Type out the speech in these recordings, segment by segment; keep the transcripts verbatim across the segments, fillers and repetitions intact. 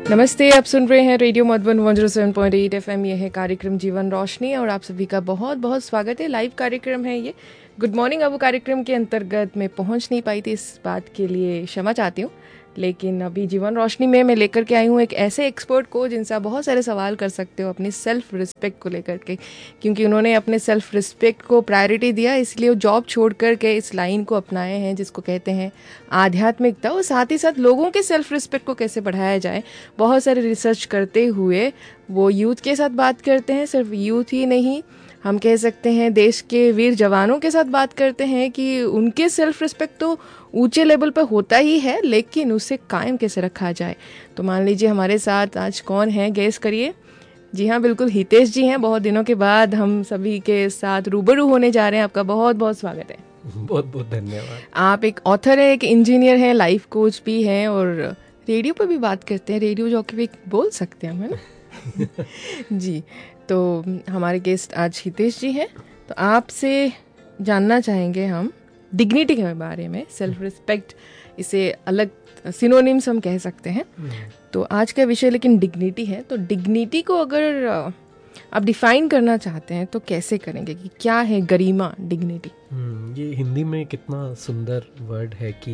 नमस्ते, आप सुन रहे हैं रेडियो मधुबन एक सौ सात पॉइंट आठ एफएम। ये है कार्यक्रम जीवन रोशनी और आप सभी का बहुत बहुत स्वागत है। लाइव कार्यक्रम है ये। Good morning. अब कार्यक्रम के अंतर्गत मैं पहुंच नहीं पाई थी, इस बात के लिए क्षमा चाहती हूँ, लेकिन अभी जीवन रोशनी में मैं लेकर के आई हूँ एक ऐसे एक्सपर्ट को जिनसे आप बहुत सारे सवाल कर सकते हो अपनी सेल्फ रिस्पेक्ट को लेकर के, क्योंकि उन्होंने अपने सेल्फ रिस्पेक्ट को प्रायोरिटी दिया, इसलिए वो जॉब छोड़ कर के इस लाइन को अपनाए हैं जिसको कहते हैं आध्यात्मिकता। और साथ ही साथ लोगों के सेल्फ रिस्पेक्ट को कैसे बढ़ाया जाए, बहुत सारे रिसर्च करते हुए वो यूथ के साथ बात करते हैं। सिर्फ यूथ ही नहीं, हम कह सकते हैं देश के वीर जवानों के साथ बात करते हैं कि उनके सेल्फ रिस्पेक्ट तो ऊंचे लेवल पर होता ही है, लेकिन उसे कायम कैसे रखा जाए। तो मान लीजिए हमारे साथ आज कौन है, गेस करिए। जी हाँ, बिल्कुल हितेश जी हैं। बहुत दिनों के बाद हम सभी के साथ रूबरू होने जा रहे हैं। आपका बहुत बहुत स्वागत है। बहुत बहुत धन्यवाद। आप एक ऑथर है, एक इंजीनियर है, लाइफ कोच भी हैं और रेडियो पर भी बात करते हैं। रेडियो जॉकी भी बोल सकते हैं हम, है ना? जी, तो हमारे गेस्ट आज हितेश जी हैं। तो आपसे जानना चाहेंगे हम डिग्निटी के बारे में, सेल्फ रिस्पेक्ट, इसे अलग सिनोनिम्स हम कह सकते हैं। तो आज का विषय लेकिन डिग्निटी है। तो डिग्निटी को अगर आप डिफाइन करना चाहते हैं तो कैसे करेंगे कि क्या है गरिमा, डिग्निटी? ये हिंदी में कितना सुंदर वर्ड है कि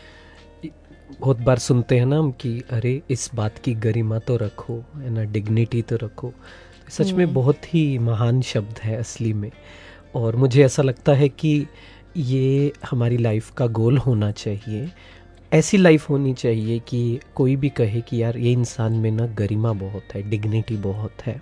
बहुत बार सुनते हैं ना हम कि अरे इस बात की गरिमा तो रखो, है ना, डिग्निटी तो रखो। सच में बहुत ही महान शब्द है असली में, और मुझे ऐसा लगता है कि ये हमारी लाइफ का गोल होना चाहिए। ऐसी लाइफ होनी चाहिए कि कोई भी कहे कि यार ये इंसान में ना गरिमा बहुत है, डिग्निटी बहुत है।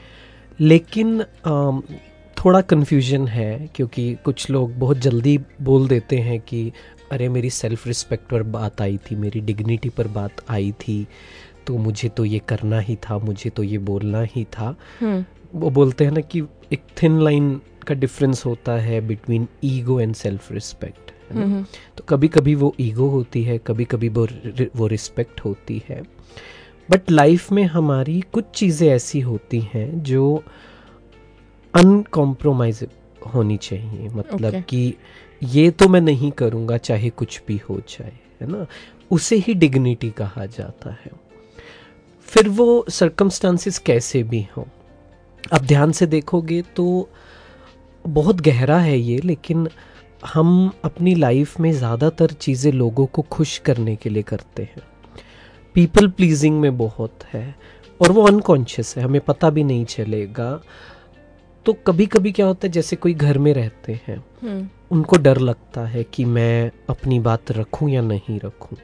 लेकिन आ, थोड़ा कन्फ्यूजन है, क्योंकि कुछ लोग बहुत जल्दी बोल देते हैं कि अरे मेरी सेल्फ रिस्पेक्ट पर बात आई थी, मेरी डिग्निटी पर बात आई थी, तो मुझे तो ये करना ही था, मुझे तो ये बोलना ही था। वो बोलते हैं ना कि एक थिन लाइन का डिफरेंस होता है between ego and self respect. तो कभी कभी वो ईगो होती है, कभी कभी वो वो रिस्पेक्ट होती है। बट लाइफ में हमारी कुछ चीज़ें ऐसी होती हैं जो अनकॉम्प्रोमाइजेबल होनी चाहिए। मतलब okay. कि ये तो मैं नहीं करूँगा चाहे कुछ भी हो जाए, है ना, उसे ही डिग्निटी कहा जाता है। फिर वो सर्कमस्टांसिस कैसे भी हों, अब ध्यान से देखोगे तो बहुत गहरा है ये, लेकिन हम अपनी लाइफ में ज़्यादातर चीज़ें लोगों को खुश करने के लिए करते हैं। पीपल प्लीजिंग में बहुत है और वो अनकॉन्शियस है, हमें पता भी नहीं चलेगा। तो कभी कभी क्या होता है, जैसे कोई घर में रहते हैं, उनको डर लगता है कि मैं अपनी बात रखूं या नहीं रखूं।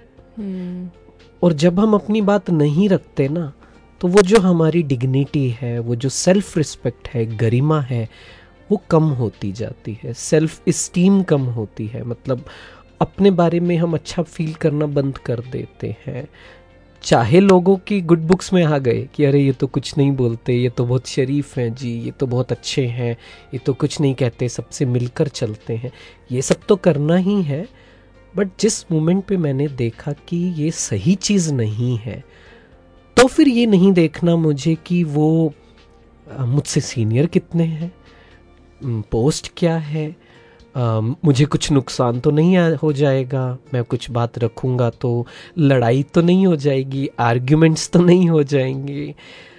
और जब हम अपनी बात नहीं रखते ना, तो वो जो हमारी डिग्निटी है, वो जो सेल्फ रिस्पेक्ट है, गरिमा है, वो कम होती जाती है। सेल्फ इस्टीम कम होती है, मतलब अपने बारे में हम अच्छा फील करना बंद कर देते हैं। चाहे लोगों की गुड बुक्स में आ गए कि अरे ये तो कुछ नहीं बोलते, ये तो बहुत शरीफ हैं जी, ये तो बहुत अच्छे हैं, ये तो कुछ नहीं कहते, सबसे मिलकर चलते हैं, ये सब तो करना ही है। बट जिस मोमेंट पे मैंने देखा कि ये सही चीज़ नहीं है, तो फिर ये नहीं देखना मुझे कि वो मुझसे सीनियर कितने हैं, पोस्ट क्या है, आ, मुझे कुछ नुकसान तो नहीं हो जाएगा, मैं कुछ बात रखूँगा तो लड़ाई तो नहीं हो जाएगी, आर्ग्यूमेंट्स तो नहीं हो जाएंगे।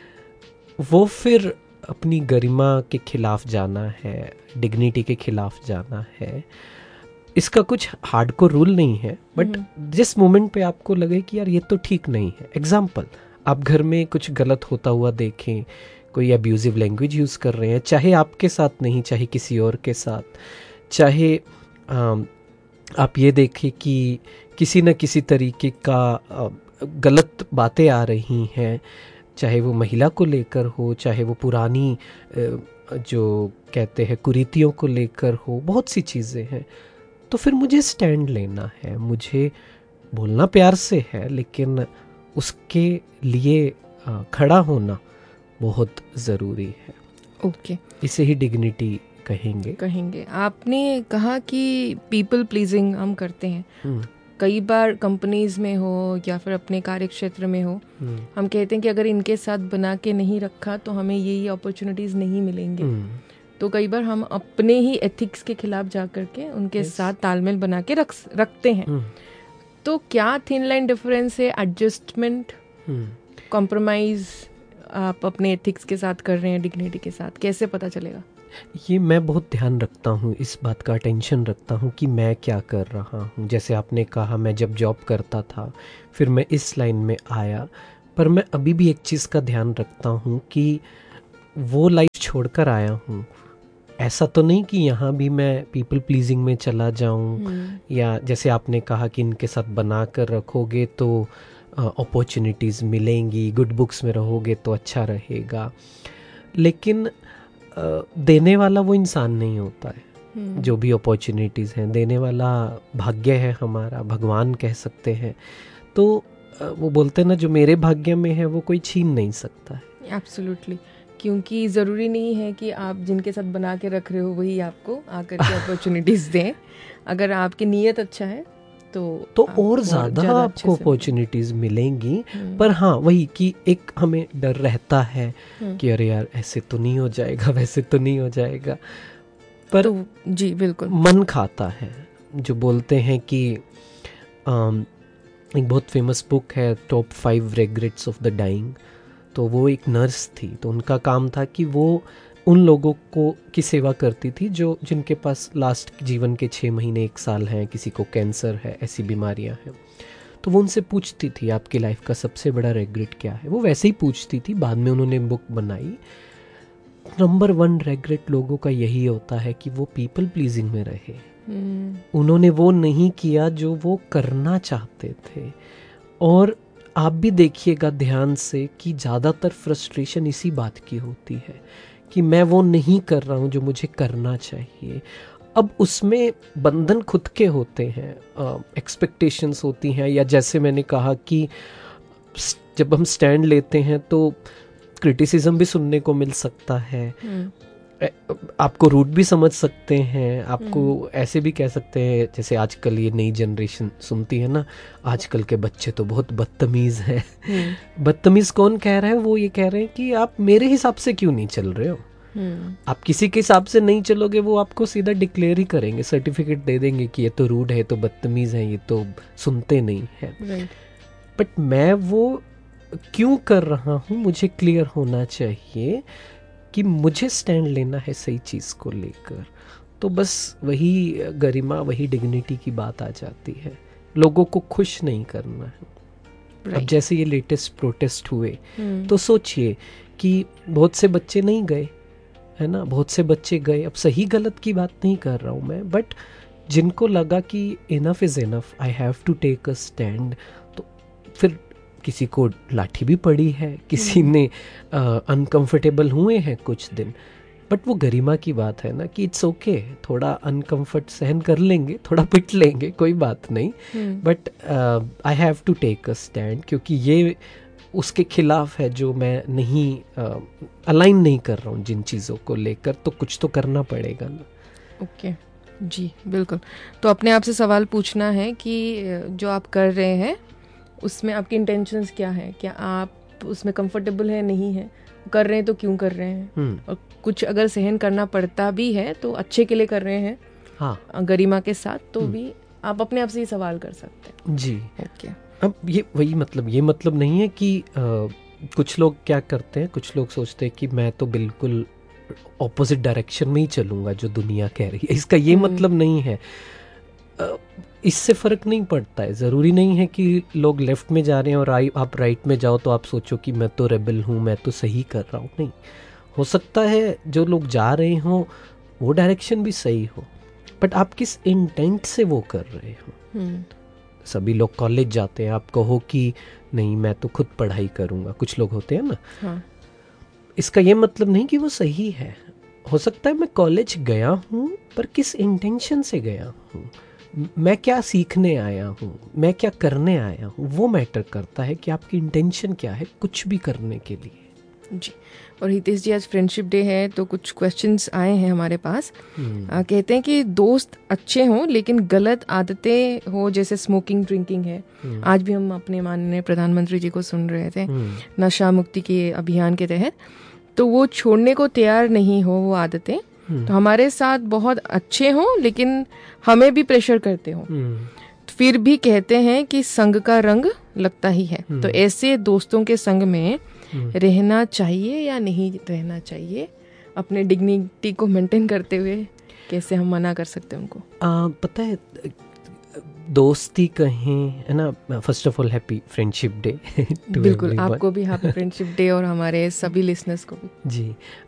वो फिर अपनी गरिमा के खिलाफ जाना है, डिग्निटी के खिलाफ जाना है। इसका कुछ हार्डकोर रूल नहीं है, बट जिस मोमेंट पे आपको लगे कि यार ये तो ठीक नहीं है। एग्जाम्पल, आप घर में कुछ गलत होता हुआ देखें, कोई अब्यूजिव लैंग्वेज यूज़ कर रहे हैं, चाहे आपके साथ नहीं, चाहे किसी और के साथ, चाहे आ, आप ये देखें कि किसी न किसी तरीके का आ, गलत बातें आ रही हैं, चाहे वो महिला को लेकर हो, चाहे वो पुरानी आ, जो कहते हैं कुरीतियों को लेकर हो, बहुत सी चीज़ें हैं। तो फिर मुझे स्टैंड लेना है, मुझे बोलना प्यार से है, लेकिन उसके लिए आ, खड़ा होना बहुत ज़रूरी है। ओके, इसे ही डिग्निटी कहेंगे कहेंगे आपने कहा कि पीपल प्लीजिंग हम करते हैं कई बार, कंपनीज में हो या फिर अपने कार्य क्षेत्र में हो। हम कहते हैं कि अगर इनके साथ बना के नहीं रखा तो हमें यही अपॉर्चुनिटीज़ नहीं मिलेंगे। तो कई बार हम अपने ही एथिक्स के खिलाफ जा करके उनके yes. साथ तालमेल बना के रख रखते हैं। तो क्या थिन लाइन डिफरेंस है एडजस्टमेंट कॉम्प्रोमाइज़ आप अपने एथिक्स के साथ कर रहे हैं, डिग्निटी के साथ, कैसे पता चलेगा? ये मैं बहुत ध्यान रखता हूँ, इस बात का अटेंशन रखता हूँ कि मैं क्या कर रहा हूँ। जैसे आपने कहा, मैं जब जॉब करता था फिर मैं इस लाइन में आया, पर मैं अभी भी एक चीज़ का ध्यान रखता हूँ कि वो लाइफ छोड़कर आया हूँ। ऐसा तो नहीं कि यहाँ भी मैं पीपल प्लीजिंग में चला जाऊँ, या जैसे आपने कहा कि इनके साथ बना कर रखोगे तो अपॉर्चुनिटीज़ uh, मिलेंगी, गुड बुक्स में रहोगे तो अच्छा रहेगा, लेकिन uh, देने वाला वो इंसान नहीं होता है। जो भी अपॉर्चुनिटीज़ हैं देने वाला भाग्य है हमारा, भगवान कह सकते हैं। तो uh, वो बोलते हैं ना, जो मेरे भाग्य में है वो कोई छीन नहीं सकता है। एब्सोल्युटली, क्योंकि ज़रूरी नहीं है कि आप जिनके साथ बना के रख रहे हो वही आपको आकर के अपॉर्चुनिटीज़ दें। अगर आपकी नीयत अच्छा है तो तो और ज़्यादा आपको अपॉर्चुनिटीज़ मिलेंगी। पर हाँ, वही कि एक हमें डर रहता है कि अरे यार ऐसे तो नहीं हो जाएगा, वैसे तो नहीं हो जाएगा, पर तो, जी बिल्कुल मन खाता है। जो बोलते हैं कि आम, एक बहुत फेमस बुक है top five regrets of the dying, तो वो एक नर्स थी, तो उनका काम था कि वो उन लोगों को की सेवा करती थी जो जिनके पास लास्ट जीवन के छः महीने एक साल हैं, किसी को कैंसर है, ऐसी बीमारियां हैं। तो वो उनसे पूछती थी आपकी लाइफ का सबसे बड़ा रेग्रेट क्या है। वो वैसे ही पूछती थी, बाद में उन्होंने बुक बनाई। नंबर वन रेग्रेट लोगों का यही होता है कि वो पीपल प्लीजिंग में रहे। hmm. उन्होंने वो नहीं किया जो वो करना चाहते थे। और आप भी देखिएगा ध्यान से कि ज़्यादातर फ्रस्ट्रेशन इसी बात की होती है कि मैं वो नहीं कर रहा हूँ जो मुझे करना चाहिए। अब उसमें बंधन खुद के होते हैं, एक्सपेक्टेशंस होती हैं, या जैसे मैंने कहा कि जब हम स्टैंड लेते हैं तो क्रिटिसिज्म भी सुनने को मिल सकता है। hmm. आपको रूट भी समझ सकते हैं, आपको hmm. ऐसे भी कह सकते हैं, जैसे आजकल ये नई जनरेशन सुनती है ना, आजकल के बच्चे तो बहुत बदतमीज़ हैं। hmm. बदतमीज़ कौन कह रहा है? वो ये कह रहे हैं कि आप मेरे हिसाब से क्यों नहीं चल रहे हो। hmm. आप किसी के हिसाब से नहीं चलोगे, वो आपको सीधा डिक्लेयर ही करेंगे, सर्टिफिकेट दे देंगे कि ये तो रूड है, तो बदतमीज़ है, ये तो सुनते नहीं है। But right. मैं वो क्यों कर रहा हूँ, मुझे क्लियर होना चाहिए कि मुझे स्टैंड लेना है सही चीज़ को लेकर। तो बस वही गरिमा, वही डिग्निटी की बात आ जाती है। लोगों को खुश नहीं करना है। right. अब जैसे ये लेटेस्ट प्रोटेस्ट हुए, hmm. तो सोचिए कि बहुत से बच्चे नहीं गए, है ना, बहुत से बच्चे गए। अब सही गलत की बात नहीं कर रहा हूँ मैं, बट जिनको लगा कि enough is enough, I have to take a stand, तो फिर किसी को लाठी भी पड़ी है, किसी ने अनकंफर्टेबल uh, हुए हैं कुछ दिन। बट वो गरिमा की बात है ना कि इट्स ओके, थोड़ा अनकंफर्ट सहन कर लेंगे, थोड़ा पिट लेंगे, कोई बात नहीं, but I have to take a stand, क्योंकि ये उसके खिलाफ है जो मैं नहीं अलाइन uh, नहीं कर रहा हूँ जिन चीज़ों को लेकर, तो कुछ तो करना पड़ेगा ना। Okay okay. जी बिल्कुल। तो अपने आप से सवाल पूछना है कि जो आप कर रहे हैं उसमें आपकी इंटेंशंस क्या है, क्या आप उसमें कंफर्टेबल है, नहीं है, कर रहे हैं तो क्यों कर रहे हैं, hmm. और कुछ अगर सहन करना पड़ता भी है तो अच्छे के लिए कर रहे हैं, हाँ, गरिमा के साथ, तो hmm. भी आप अपने आप से ही सवाल कर सकते हैं। जी ओके। अब ये वही मतलब ये मतलब नहीं है कि आ, कुछ लोग क्या करते हैं, कुछ लोग सोचते हैं कि मैं तो बिल्कुल ऑपोजिट डायरेक्शन में ही चलूँगा जो दुनिया कह रही है। इसका ये hmm. मतलब नहीं है, इससे फ़र्क नहीं पड़ता है। ज़रूरी नहीं है कि लोग लेफ़्ट में जा रहे हैं और आई आप राइट में जाओ तो आप सोचो कि मैं तो रेबल हूँ, मैं तो सही कर रहा हूँ। नहीं, हो सकता है जो लोग जा रहे हों वो डायरेक्शन भी सही हो, बट आप किस इंटेंट से वो कर रहे हो। hmm. सभी लोग कॉलेज जाते हैं, आप कहो कि नहीं मैं तो खुद पढ़ाई करूँगा, कुछ लोग होते हैं ना, हाँ. इसका ये मतलब नहीं कि वो सही है। हो सकता है मैं कॉलेज गया हूँ, पर किस इंटेंशन से गया हूँ, मैं क्या सीखने आया हूँ, मैं क्या करने आया हूँ, वो मैटर करता है कि आपकी इंटेंशन क्या है कुछ भी करने के लिए। जी। और हितेश जी, आज फ्रेंडशिप डे है तो कुछ क्वेश्चंस आए हैं हमारे पास। आ, कहते हैं कि दोस्त अच्छे हों लेकिन गलत आदतें हो, जैसे स्मोकिंग, ड्रिंकिंग है। आज भी हम अपने माननीय प्रधानमंत्री जी को सुन रहे थे नशा मुक्ति के अभियान के तहत, तो वो छोड़ने को तैयार नहीं हो वो आदतें, तो हमारे साथ बहुत अच्छे हों लेकिन हमें भी प्रेशर करते हों, फिर भी कहते हैं कि संग का रंग लगता ही है। तो ऐसे दोस्तों के संग में रहना चाहिए या नहीं रहना चाहिए, अपने डिग्निटी को मेंटेन करते हुए कैसे हम मना कर सकते हैं उनको? आ, पता है, दोस्ती कहें, है ना, first of all happy friendship day. बिल्कुल, आपको भी हैप्पी फ्रेंडशिप डे और हमारे सभी लिसनर्स को भी। जी,